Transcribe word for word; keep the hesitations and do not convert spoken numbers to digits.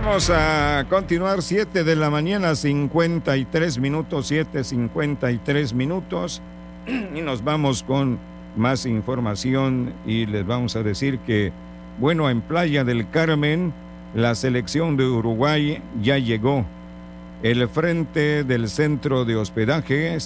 Vamos a continuar, siete de la mañana, cincuenta y tres minutos, siete cincuenta y tres minutos, y nos vamos con más información y les vamos a decir que, bueno, en Playa del Carmen, la selección de Uruguay ya llegó. El frente del centro de hospedaje